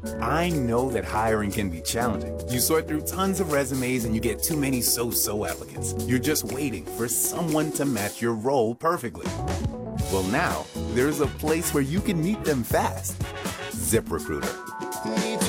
I know that hiring can be challenging. You sort through tons of resumes and you get too many so-so applicants. You're just waiting for someone to match your role perfectly. Well, now, there's a place where you can meet them fast. ZipRecruiter.